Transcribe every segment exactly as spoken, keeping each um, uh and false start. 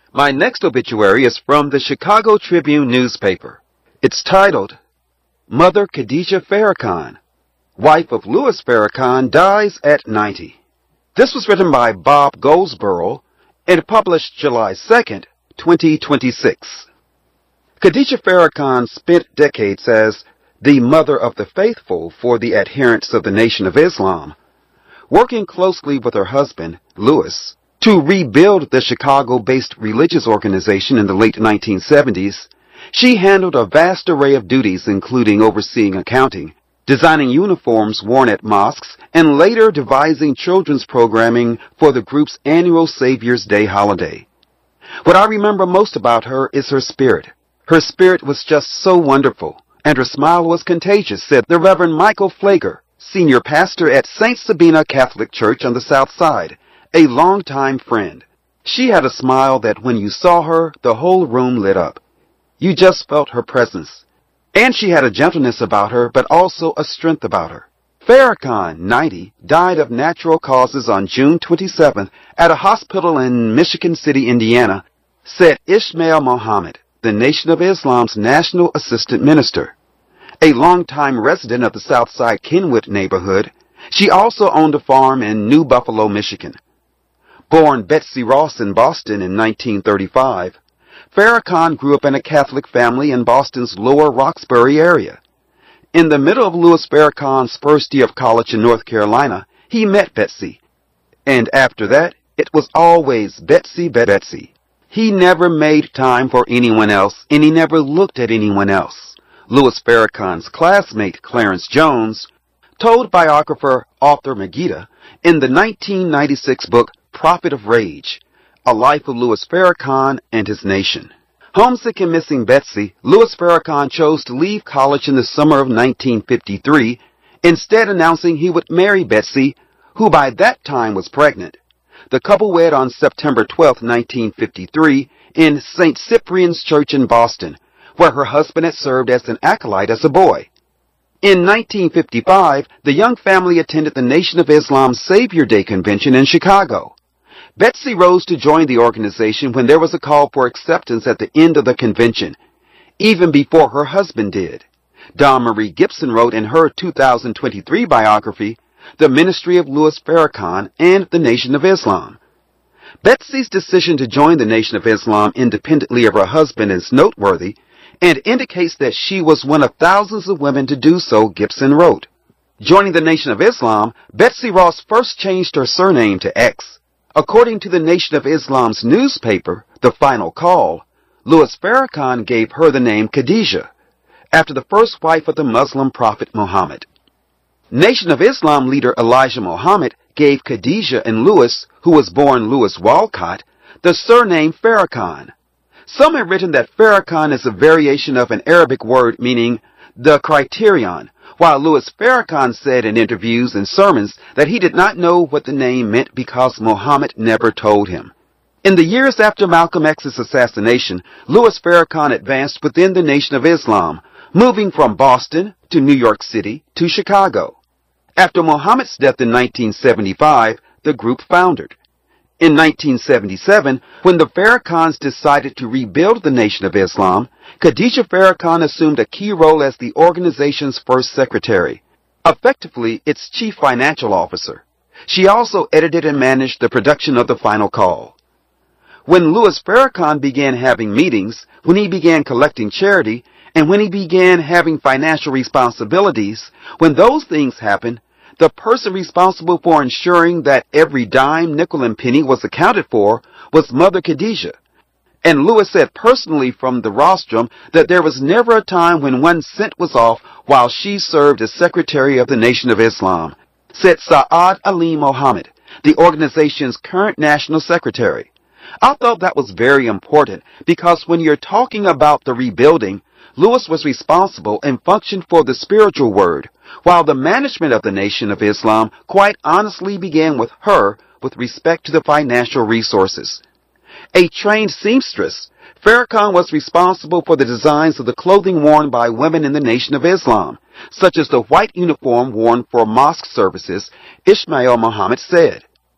My next obituary is from the Chicago Tribune newspaper. It's titled, Mother Khadijah Farrakhan, wife of Louis Farrakhan, dies at ninety. This was written by Bob Goldsboro and published July second, twenty twenty-six. Khadijah Farrakhan spent decades as the mother of the faithful for the adherents of the Nation of Islam, working closely with her husband, Louis, to rebuild the Chicago-based religious organization in the late nineteen seventies. She handled a vast array of duties, including overseeing accounting, designing uniforms worn at mosques, and later devising children's programming for the group's annual Savior's Day holiday. What I remember most about her is her spirit. Her spirit was just so wonderful, and her smile was contagious, said the Reverend Michael Flager, senior pastor at Saint Sabina Catholic Church on the South Side, a longtime friend. She had a smile that when you saw her, the whole room lit up. You just felt her presence. And she had a gentleness about her, but also a strength about her. Farrakhan, ninety, died of natural causes on June twenty-seventh at a hospital in Michigan City, Indiana, said Ismail Mohammed, the Nation of Islam's national assistant minister. A longtime resident of the Southside Kenwood neighborhood, she also owned a farm in New Buffalo, Michigan. Born Betsy Ross in Boston in nineteen thirty-five, Farrakhan grew up in a Catholic family in Boston's Lower Roxbury area. In the middle of Louis Farrakhan's first year of college in North Carolina, he met Betsy. And after that, it was always Betsy, Betsy. He never made time for anyone else, and he never looked at anyone else. Louis Farrakhan's classmate, Clarence Jones, told biographer Arthur Magida in the nineteen ninety-six book Prophet of Rage, A Life of Louis Farrakhan and His Nation. Homesick and missing Betsy, Louis Farrakhan chose to leave college in the summer of nineteen fifty-three, instead announcing he would marry Betsy, who by that time was pregnant. The couple wed on September twelfth, nineteen fifty-three, in Saint Cyprian's Church in Boston, where her husband had served as an acolyte as a boy. In nineteen fifty-five, the young family attended the Nation of Islam's Savior Day convention in Chicago. Betsy rose to join the organization when there was a call for acceptance at the end of the convention, even before her husband did. Dawn Marie Gibson wrote in her two thousand twenty-three biography, The Ministry of Louis Farrakhan and the Nation of Islam. Betsy's decision to join the Nation of Islam independently of her husband is noteworthy and indicates that she was one of thousands of women to do so, Gibson wrote. Joining the Nation of Islam, Betsy Ross first changed her surname to X. According to the Nation of Islam's newspaper, The Final Call, Louis Farrakhan gave her the name Khadijah, after the first wife of the Muslim prophet Muhammad. Nation of Islam leader Elijah Muhammad gave Khadijah and Louis, who was born Louis Walcott, the surname Farrakhan. Some have written that Farrakhan is a variation of an Arabic word meaning the criterion, while Louis Farrakhan said in interviews and sermons that he did not know what the name meant because Muhammad never told him. In the years after Malcolm X's assassination, Louis Farrakhan advanced within the Nation of Islam, moving from Boston to New York City to Chicago. After Muhammad's death in nineteen seventy-five, the group foundered. In nineteen seventy-seven, when the Farrakhans decided to rebuild the Nation of Islam, Khadijah Farrakhan assumed a key role as the organization's first secretary, effectively its chief financial officer. She also edited and managed the production of The Final Call. When Louis Farrakhan began having meetings, when he began collecting charity, and when he began having financial responsibilities, when those things happened, the person responsible for ensuring that every dime, nickel, and penny was accounted for was Mother Khadijah. And Louis said personally from the rostrum that there was never a time when one cent was off while she served as Secretary of the Nation of Islam, said Saad Ali Mohammed, the organization's current National Secretary. I thought that was very important because when you're talking about the rebuilding, Louis was responsible and functioned for the spiritual word, while the management of the Nation of Islam quite honestly began with her with respect to the financial resources. A trained seamstress, Farrakhan was responsible for the designs of the clothing worn by women in the Nation of Islam, such as the white uniform worn for mosque services, Ismail Mohammed said.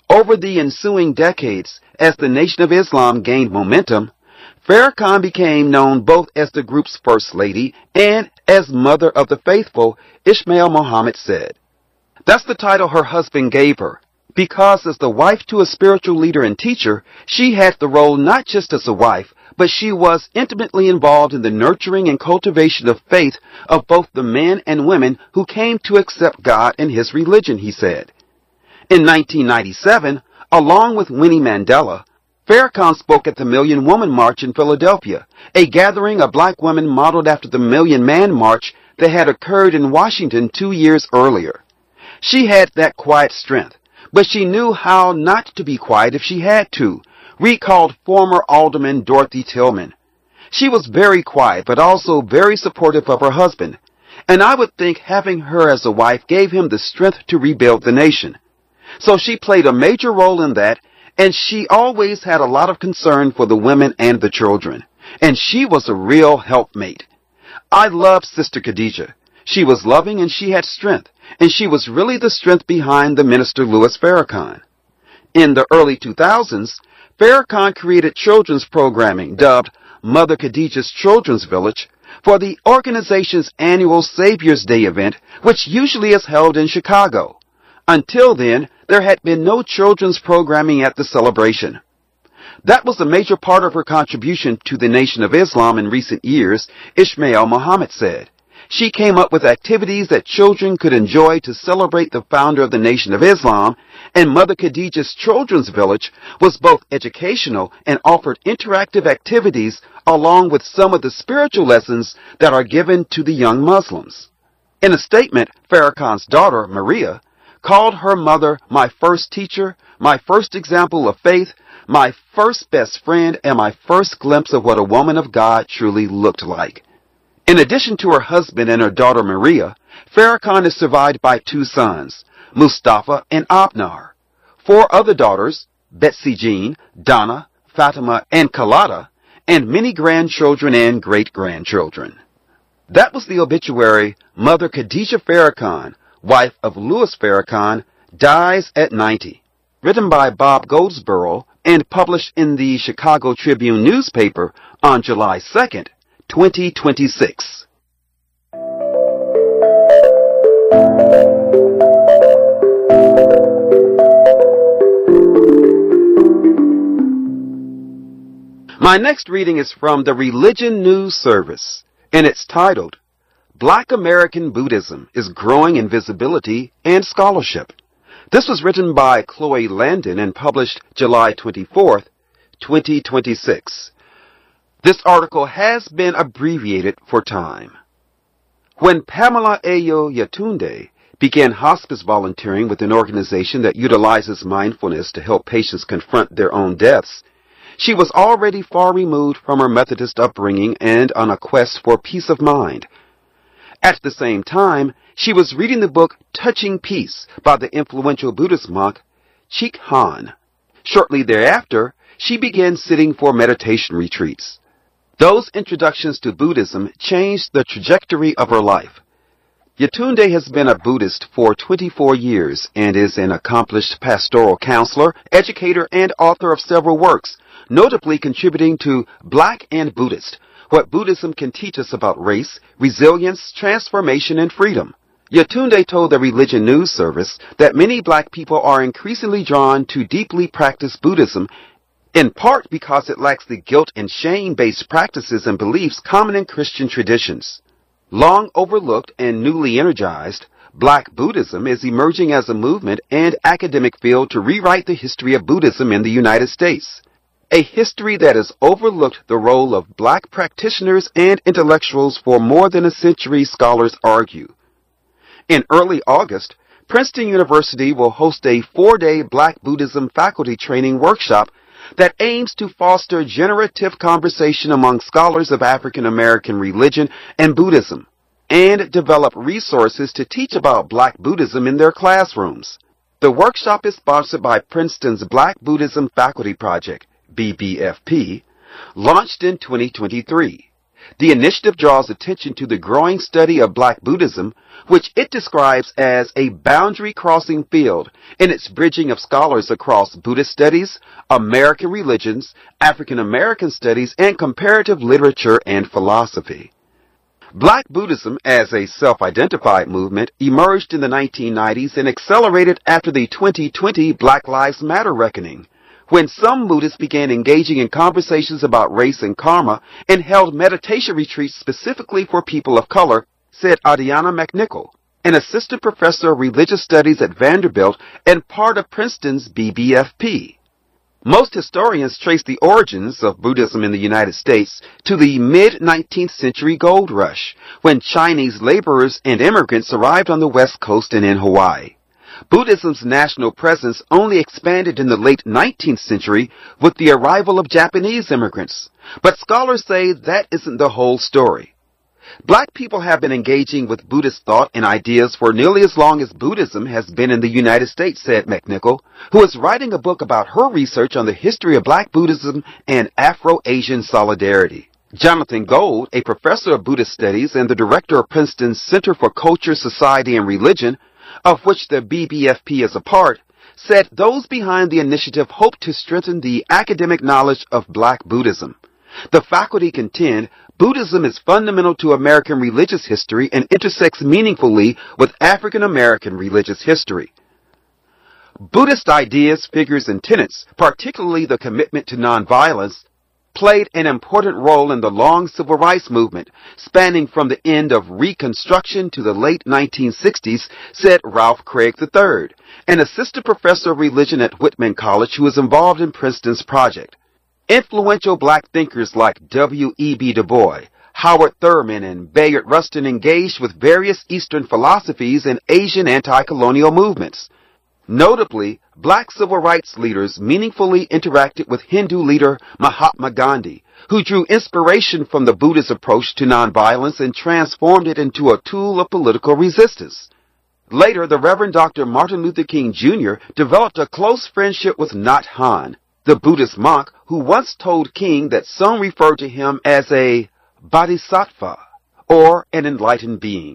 Over the ensuing decades, as the Nation of Islam gained momentum, Farrakhan became known both as the group's First Lady and as Mother of the Faithful, Ismail Muhammad said. That's the title her husband gave her, because as the wife to a spiritual leader and teacher, she had the role not just as a wife, but she was intimately involved in the nurturing and cultivation of faith of both the men and women who came to accept God and his religion, he said. In nineteen ninety-seven, along with Winnie Mandela, Farrakhan spoke at the Million Woman March in Philadelphia, a gathering of black women modeled after the Million Man March that had occurred in Washington two years earlier. She had that quiet strength, but she knew how not to be quiet if she had to, recalled former Alderman Dorothy Tillman. She was very quiet, but also very supportive of her husband, and I would think having her as a wife gave him the strength to rebuild the nation. So she played a major role in that, and she always had a lot of concern for the women and the children, and she was a real helpmate. I loved Sister Khadijah. She was loving and she had strength, and she was really the strength behind the minister Louis Farrakhan. In the early two thousands, Farrakhan created children's programming dubbed Mother Khadijah's Children's Village for the organization's annual Savior's Day event, which usually is held in Chicago. Until then, there had been no children's programming at the celebration. That was a major part of her contribution to the Nation of Islam in recent years, Ismail Muhammad said. She came up with activities that children could enjoy to celebrate the founder of the Nation of Islam, and Mother Khadijah's Children's Village was both educational and offered interactive activities along with some of the spiritual lessons that are given to the young Muslims. In a statement, Farrakhan's daughter, Maria, called her mother my first teacher, my first example of faith, my first best friend, and my first glimpse of what a woman of God truly looked like. In addition to her husband and her daughter Maria, Farrakhan is survived by two sons, Mustafa and Abnar, four other daughters, Betsy Jean, Donna, Fatima, and Kalada, and many grandchildren and great-grandchildren. That was the obituary. Mother Khadijah Farrakhan, wife of Louis Farrakhan, dies at ninety, written by Bob Goldsboro and published in the Chicago Tribune newspaper on July second, twenty twenty-six. My next reading is from the Religion News Service, and it's titled, Black American Buddhism is Growing in Visibility and Scholarship. This was written by Chloe Landon and published July twenty-fourth, twenty twenty-six. This article has been abbreviated for time. When Pamela Ayo Yatunde began hospice volunteering with an organization that utilizes mindfulness to help patients confront their own deaths, she was already far removed from her Methodist upbringing and on a quest for peace of mind. At the same time, she was reading the book Touching Peace by the influential Buddhist monk Thich Han. Shortly thereafter, she began sitting for meditation retreats. Those introductions to Buddhism changed the trajectory of her life. Yatunde has been a Buddhist for twenty-four years and is an accomplished pastoral counselor, educator, and author of several works, notably contributing to Black and Buddhist, What Buddhism Can Teach Us About Race, Resilience, Transformation, and Freedom. Yatunde told the Religion News Service that many black people are increasingly drawn to deeply practice Buddhism, in part because it lacks the guilt and shame-based practices and beliefs common in Christian traditions. Long overlooked and newly energized, Black Buddhism is emerging as a movement and academic field to rewrite the history of Buddhism in the United States. A history that has overlooked the role of black practitioners and intellectuals for more than a century, scholars argue. In early August, Princeton University will host a four-day Black Buddhism faculty training workshop that aims to foster generative conversation among scholars of African American religion and Buddhism, and develop resources to teach about Black Buddhism in their classrooms. The workshop is sponsored by Princeton's Black Buddhism Faculty Project, B B F P, launched in twenty twenty-three. The initiative draws attention to the growing study of Black Buddhism, which it describes as a boundary-crossing field in its bridging of scholars across Buddhist studies, American religions, African American studies, and comparative literature and philosophy. Black Buddhism, as a self-identified movement, emerged in the nineteen nineties and accelerated after the twenty twenty Black Lives Matter reckoning, when some Buddhists began engaging in conversations about race and karma and held meditation retreats specifically for people of color, said Adriana McNichol, an assistant professor of religious studies at Vanderbilt and part of Princeton's B B F P. Most historians trace the origins of Buddhism in the United States to the mid-nineteenth century gold rush, when Chinese laborers and immigrants arrived on the West Coast and in Hawaii. Buddhism's national presence only expanded in the late nineteenth century with the arrival of Japanese immigrants, but scholars say that isn't the whole story. Black people have been engaging with Buddhist thought and ideas for nearly as long as Buddhism has been in the United States, said McNichol, who is writing a book about her research on the history of Black Buddhism and Afro-Asian solidarity. Jonathan Gold, a professor of Buddhist studies and the director of Princeton's Center for Culture, Society, and Religion, of which the B B F P is a part, said those behind the initiative hope to strengthen the academic knowledge of Black Buddhism. The faculty contend Buddhism is fundamental to American religious history and intersects meaningfully with African American religious history. Buddhist ideas, figures, and tenets, particularly the commitment to nonviolence, played an important role in the long civil rights movement, spanning from the end of Reconstruction to the late nineteen sixties, said Ralph Craig the third, an assistant professor of religion at Whitman College who is involved in Princeton's project. Influential Black thinkers like W E B Du Bois, Howard Thurman, and Bayard Rustin engaged with various Eastern philosophies and Asian anti-colonial movements. Notably, Black civil rights leaders meaningfully interacted with Hindu leader Mahatma Gandhi, who drew inspiration from the Buddhist approach to nonviolence and transformed it into a tool of political resistance. Later, the Reverend Doctor Martin Luther King Junior developed a close friendship with Nhat Hanh, the Buddhist monk who once told King that some referred to him as a bodhisattva, or an enlightened being.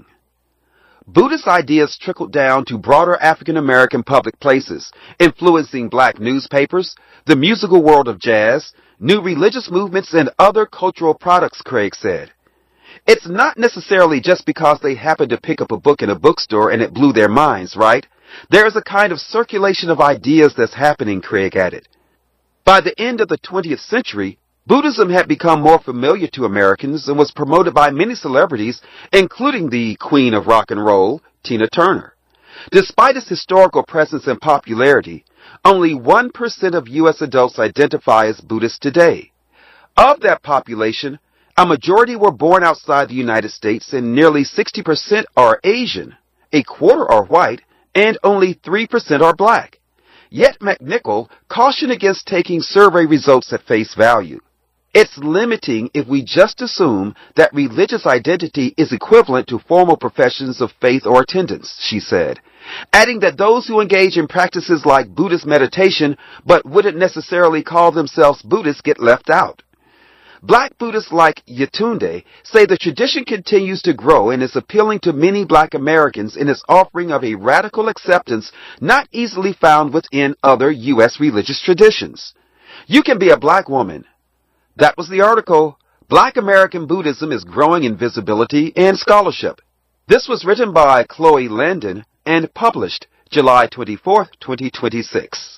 Buddhist ideas trickled down to broader African American public places, influencing Black newspapers, the musical world of jazz, new religious movements, and other cultural products, Craig said. It's not necessarily just because they happened to pick up a book in a bookstore and it blew their minds, right? There is a kind of circulation of ideas that's happening, Craig added. By the end of the twentieth century, Buddhism had become more familiar to Americans and was promoted by many celebrities, including the Queen of Rock and Roll, Tina Turner. Despite its historical presence and popularity, only one percent of U S adults identify as Buddhist today. Of that population, a majority were born outside the United States and nearly sixty percent are Asian, a quarter are white, and only three percent are Black. Yet McNichol cautioned against taking survey results at face value. It's limiting if we just assume that religious identity is equivalent to formal professions of faith or attendance, she said, adding that those who engage in practices like Buddhist meditation but wouldn't necessarily call themselves Buddhists get left out. Black Buddhists like Yetunde say the tradition continues to grow and is appealing to many Black Americans in its offering of a radical acceptance not easily found within other U S religious traditions. You can be a Black woman. That was the article, Black American Buddhism is Growing in Visibility and Scholarship. This was written by Chloe Landon and published July twenty-fourth, twenty twenty-six.